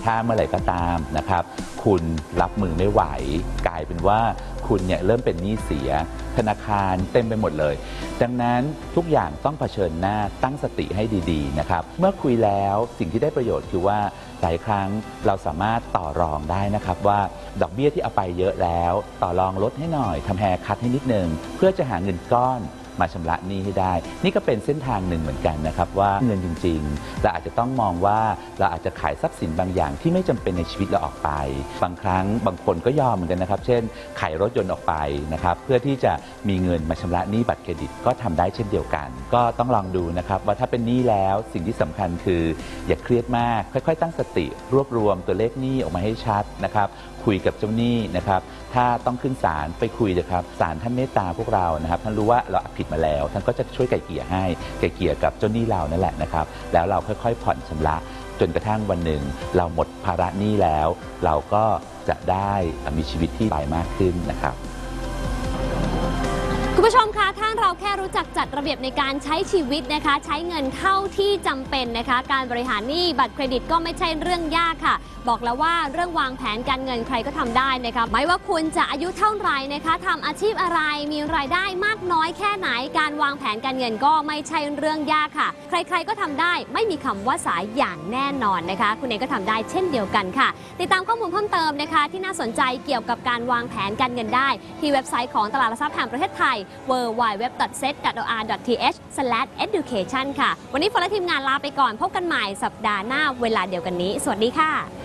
ถ้าเมื่อไหร่ก็ตามนะครับคุณรับมือไม่ไหวกลายเป็นว่าคุณเนี่ยเริ่มเป็นหนี้เสียธนาคารเต็มไปหมดเลยดังนั้นทุกอย่างต้องเผชิญหน้าตั้งสติให้ดีๆนะครับเมื่อคุยแล้วสิ่งที่ได้ประโยชน์คือว่าหลายครั้งเราสามารถต่อรองได้นะครับว่าดอกเบี้ยที่เอาไปเยอะแล้วต่อรองลดให้หน่อยทำแฮร์คัทให้นิดนึงเพื่อจะหาเงินก้อนมาชำระหนี้ให้ได้นี่ก็เป็นเส้นทางหนึ่งเหมือนกันนะครับว่าเงินจริงๆเราอาจจะต้องมองว่าเราอาจจะขายทรัพย์สินบางอย่างที่ไม่จำเป็นในชีวิตเราออกไปบางครั้งบางคนก็ยอมเหมือนกันนะครับเช่นขายรถยนต์ออกไปนะครับเพื่อที่จะมีเงินมาชำระหนี้บัตรเครดิตก็ทำได้เช่นเดียวกันก็ต้องลองดูนะครับว่าถ้าเป็นหนี้แล้วสิ่งที่สำคัญคืออย่าเครียดมากค่อยๆตั้งสติรวบรวมตัวเลขหนี้ออกมาให้ชัดนะครับคุยกับเจ้าหนี้นะครับถ้าต้องขึ้นศาลไปคุยนะครับศาลท่านเมตตาพวกเรานะครับท่านรู้ว่าเราผิดมาแล้วท่านก็จะช่วยไกล่เกลี่ยให้ไกล่เกลี่ยกับเจ้าหนี้เรานั่นแหละนะครับแล้วเราค่อยๆผ่อนชำระจนกระทั่งวันหนึ่งเราหมดภาระหนี้แล้วเราก็จะได้มีชีวิตที่สบายมากขึ้นนะครับคุณผู้ชมคะถ้าเราแค่รู้จักจัดระเบียบในการใช้ชีวิตนะคะใช้เงินเท่าที่จำเป็นนะคะการบริหารหนี้บัตรเครดิตก็ไม่ใช่เรื่องยากค่ะบอกแล้วว่าเรื่องวางแผนการเงินใครก็ทำได้นะคะไม่ว่าคุณจะอายุเท่าไหร่นะคะทำอาชีพอะไรมีรายได้มากน้อยแค่ไหนการวางแผนการเงินก็ไม่ใช่เรื่องยากค่ะใครๆก็ทำได้ไม่มีคำว่าสายอย่างแน่นอนนะคะคุณเองก็ทำได้เช่นเดียวกันค่ะติดตามข้อมูลเพิ่มเติมนะคะที่น่าสนใจเกี่ยวกับการวางแผนการเงินได้ที่เว็บไซต์ของตลาดหลักทรัพย์แห่งประเทศไทย www.set.or.th/education ค่ะวันนี้ฝนและทีมงานลาไปก่อนพบกันใหม่สัปดาห์หน้าเวลาเดียวกันนี้สวัสดีค่ะ